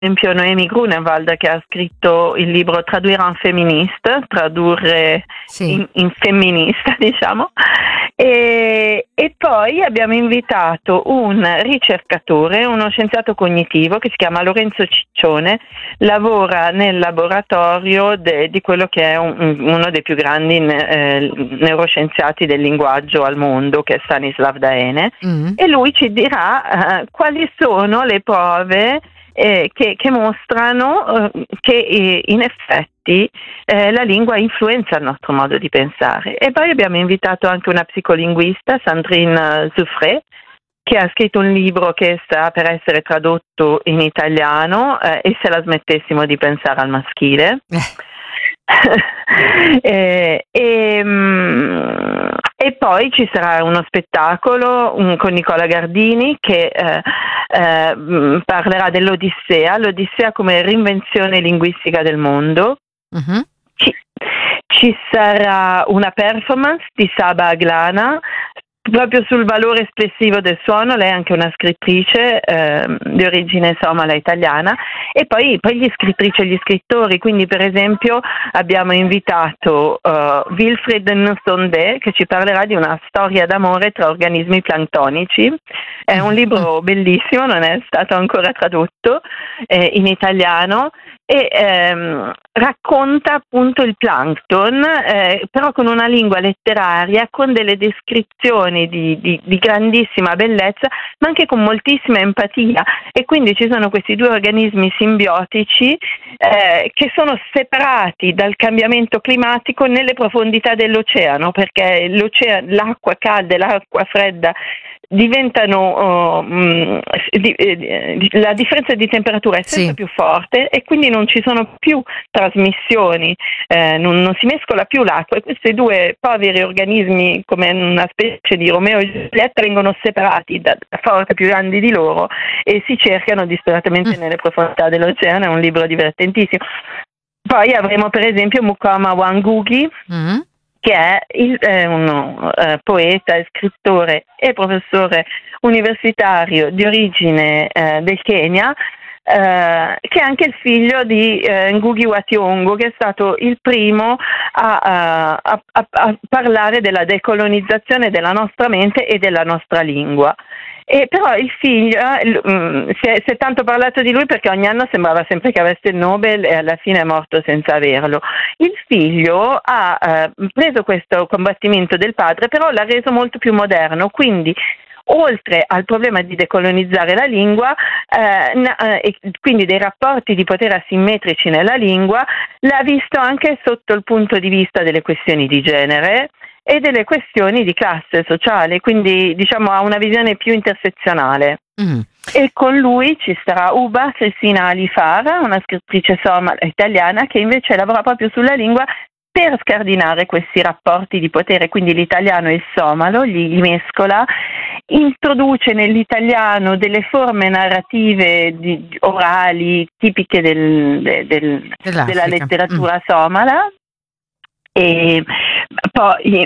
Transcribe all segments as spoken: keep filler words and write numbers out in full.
esempio Noemi Grunewald, che ha scritto il libro Traduire en féministe, tradurre sì. in, in femminista, diciamo. E, e poi abbiamo invitato un ricercatore, uno scienziato cognitivo che si chiama Lorenzo Ciccione, lavora nel laboratorio de, di quello che è un, uno dei più grandi eh, neuroscienziati del linguaggio al mondo, che è Stanislav Daene, Mm. e lui ci dirà eh, quali sono le prove eh, che, che mostrano eh, che eh, in effetti eh, la lingua influenza il nostro modo di pensare. E poi abbiamo invitato anche una psicolinguista, Sandrine Zuffré, che ha scritto un libro che sta per essere tradotto in italiano, eh, E se la smettessimo di pensare al maschile. e, e, mm, e poi ci sarà uno spettacolo um, con Nicola Gardini che eh, eh, parlerà dell'Odissea, l'Odissea come reinvenzione linguistica del mondo. Mm-hmm. Ci, ci sarà una performance di Saba Aglana proprio sul valore espressivo del suono. Lei è anche una scrittrice eh, di origine somala italiana, e poi, poi gli scrittrici e gli scrittori, quindi per esempio abbiamo invitato uh, Wilfried Nsonde, che ci parlerà di una storia d'amore tra organismi plantonici. È un libro bellissimo, non è stato ancora tradotto eh, in italiano, e ehm, racconta appunto il plankton, eh, però con una lingua letteraria, con delle descrizioni di, di, di grandissima bellezza, ma anche con moltissima empatia. E quindi ci sono questi due organismi simbiotici eh, che sono separati dal cambiamento climatico nelle profondità dell'oceano, perché l'oceano, l'acqua calda e l'acqua fredda diventano uh, mh, di, eh, la differenza di temperatura è sempre sì. più forte, e quindi non ci sono più trasmissioni, eh, non, non si mescola più l'acqua, e questi due poveri organismi, come una specie di Romeo e Giulietta, vengono separati da, da forze più grandi di loro e si cercano disperatamente mm. nelle profondità dell'oceano. È un libro divertentissimo. Poi avremo per esempio Mukoma Wangugi, mm. che è il, eh, uno eh, poeta e scrittore e professore universitario di origine eh, del Kenya, eh, che è anche il figlio di eh, Ngugi wa Thiong'o, che è stato il primo a, a, a, a parlare della decolonizzazione della nostra mente e della nostra lingua. E però il figlio, eh, si, è, si è tanto parlato di lui perché ogni anno sembrava sempre che avesse il Nobel, e alla fine è morto senza averlo. Il figlio ha eh, preso questo combattimento del padre, però l'ha reso molto più moderno, quindi oltre al problema di decolonizzare la lingua eh, na- e quindi dei rapporti di potere asimmetrici nella lingua, l'ha visto anche sotto il punto di vista delle questioni di genere e delle questioni di classe sociale, quindi diciamo ha una visione più intersezionale. Mm. E con lui ci sarà Uba Cristina Ali Farah, una scrittrice somala italiana, che invece lavora proprio sulla lingua per scardinare questi rapporti di potere, quindi l'italiano e il somalo, li, li mescola, introduce nell'italiano delle forme narrative di, orali tipiche del, del, del, della letteratura mm. somala. E poi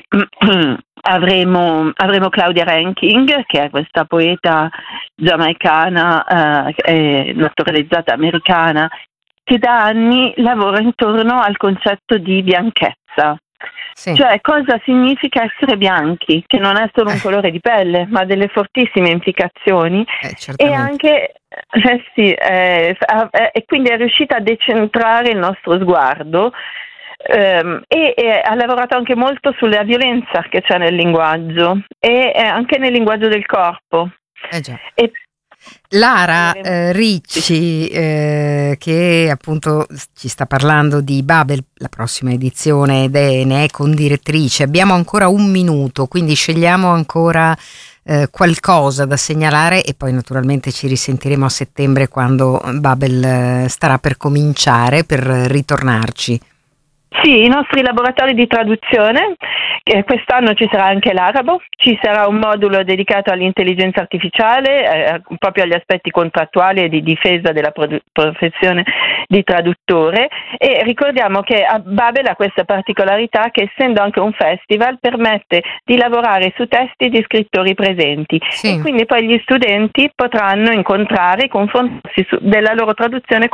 avremo, avremo Claudia Rankine, che è questa poeta giamaicana, eh, naturalizzata americana, che da anni lavora intorno al concetto di bianchezza. Sì. Cioè cosa significa essere bianchi, che non è solo un colore di pelle, ma delle fortissime implicazioni. Eh, e anche eh, sì, eh, eh, e quindi è riuscita a decentrare il nostro sguardo. Um, e, e ha lavorato anche molto sulla violenza che c'è nel linguaggio e eh, anche nel linguaggio del corpo. Eh già. E, Lara eh, Ricci, eh, che appunto ci sta parlando di Babel, la prossima edizione, ed è, ne è condirettrice. Abbiamo ancora un minuto, quindi scegliamo ancora eh, qualcosa da segnalare, e poi naturalmente ci risentiremo a settembre quando Babel eh, starà per cominciare, per ritornarci. Sì, i nostri laboratori di traduzione, eh, quest'anno ci sarà anche l'arabo, ci sarà un modulo dedicato all'intelligenza artificiale, eh, proprio agli aspetti contrattuali e di difesa della produ- professione di traduttore, e ricordiamo che a Babel ha questa particolarità che, essendo anche un festival, permette di lavorare su testi di scrittori presenti, sì. e quindi poi gli studenti potranno incontrare e confrontarsi su, della loro traduzione